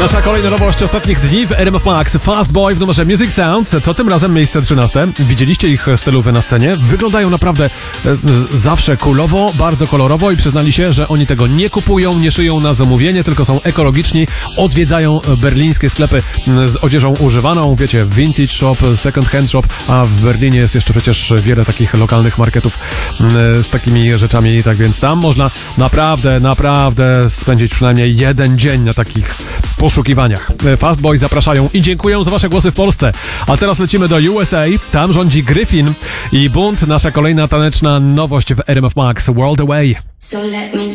Nasza kolejna nowość ostatnich dni w RMF Max. Fast Boy w numerze Music Sounds. To tym razem miejsce 13. Widzieliście ich stylowy na scenie? Wyglądają naprawdę zawsze coolowo, bardzo kolorowo i przyznali się, że oni tego nie kupują, nie szyją na zamówienie, tylko są ekologiczni. Odwiedzają berlińskie sklepy z odzieżą używaną. Wiecie, vintage shop, second hand shop, a w Berlinie jest jeszcze przecież wiele takich lokalnych marketów z takimi rzeczami. Tak więc tam można naprawdę spędzić przynajmniej jeden dzień na takich poszukiwaniach. Fast Boys zapraszają i dziękuję za wasze głosy w Polsce. A teraz lecimy do USA. Tam rządzi Gryfin i Bunt, nasza kolejna taneczna nowość w RMF Max. World Away.